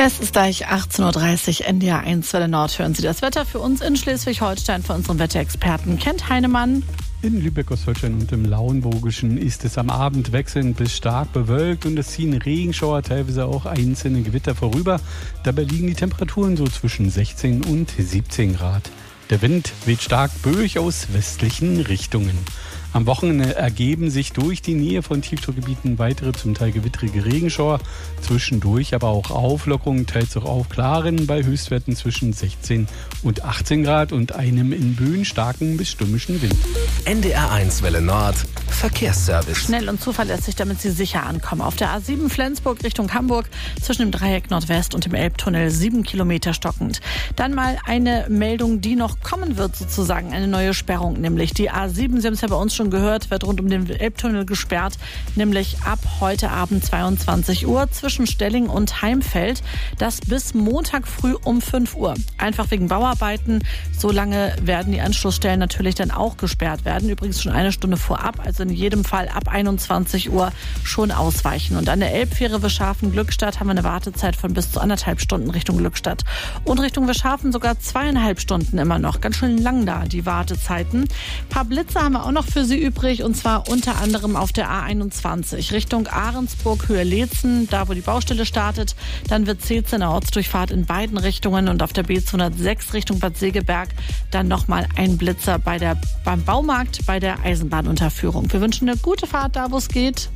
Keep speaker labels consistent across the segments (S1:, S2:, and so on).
S1: Es ist gleich 18.30 Uhr, NDR 1 Welle Nord. Hören Sie das Wetter für uns in Schleswig-Holstein von unserem Wetterexperten Kent Heinemann.
S2: In Lübeck-Ostholstein und im Lauenburgischen ist es am Abend wechselnd bis stark bewölkt und es ziehen Regenschauer, teilweise auch einzelne Gewitter vorüber. Dabei liegen die Temperaturen so zwischen 16 und 17 Grad. Der Wind weht stark böig aus westlichen Richtungen. Am Wochenende ergeben sich durch die Nähe von Tiefdruckgebieten weitere, zum Teil gewittrige Regenschauer. Zwischendurch aber auch Auflockerungen, teils auch Aufklaren bei Höchstwerten zwischen 16 und 18 Grad und einem in Böen starken bis stürmischen Wind.
S3: NDR 1 Welle Nord, Verkehrsservice.
S1: Schnell und zuverlässig, damit Sie sicher ankommen. Auf der A7 Flensburg Richtung Hamburg zwischen dem Dreieck Nordwest und dem Elbtunnel 7 Kilometer stockend. Dann mal eine Meldung, die noch kommen wird sozusagen, eine neue Sperrung, nämlich die A7, Sie haben es ja bei uns schon gehört, wird rund um den Elbtunnel gesperrt, nämlich ab heute Abend 22 Uhr zwischen Stelling und Heimfeld. Das bis Montag früh um 5 Uhr. Einfach wegen Bauarbeiten. So lange werden die Anschlussstellen natürlich dann auch gesperrt werden. Übrigens schon eine Stunde vorab, also in jedem Fall ab 21 Uhr schon ausweichen. Und an der Elbfähre Wischhafen-Glückstadt haben wir eine Wartezeit von bis zu 1,5 Stunden Richtung Glückstadt. Und Richtung Wischhafen sogar 2,5 Stunden immer noch. Ganz schön lang da, die Wartezeiten. Ein paar Blitze haben wir auch noch für Sie übrig, und zwar unter anderem auf der A21 Richtung Ahrensburg, Höhe Leetzen, da wo die Baustelle startet. Dann wird Zeetz in der Ortsdurchfahrt in beiden Richtungen und auf der B206 Richtung Bad Segeberg dann nochmal ein Blitzer beim Baumarkt bei der Eisenbahnunterführung. Wir wünschen eine gute Fahrt da, wo es geht.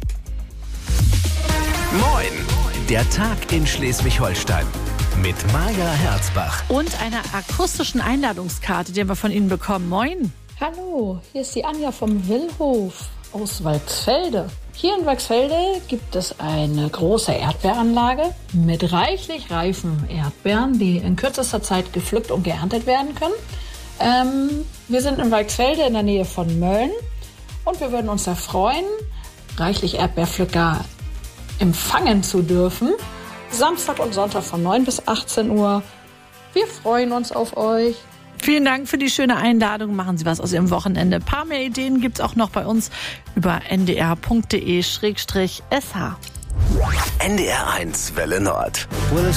S3: Moin, der Tag in Schleswig-Holstein mit Maja Herzbach.
S1: Und einer akustischen Einladungskarte, die haben wir von Ihnen bekommen. Moin.
S4: Hallo, hier ist die Anja vom Willhof aus Walksfelde. Hier in Walksfelde gibt es eine große Erdbeeranlage mit reichlich reifen Erdbeeren, die in kürzester Zeit gepflückt und geerntet werden können. Wir sind in Walksfelde in der Nähe von Mölln und wir würden uns da freuen, reichlich Erdbeerpflücker empfangen zu dürfen. Samstag und Sonntag von 9 bis 18 Uhr. Wir freuen uns auf euch.
S1: Vielen Dank für die schöne Einladung. Machen Sie was aus Ihrem Wochenende. Ein paar mehr Ideen gibt's auch noch bei uns über ndr.de/sh.
S3: NDR 1 Welle Nord.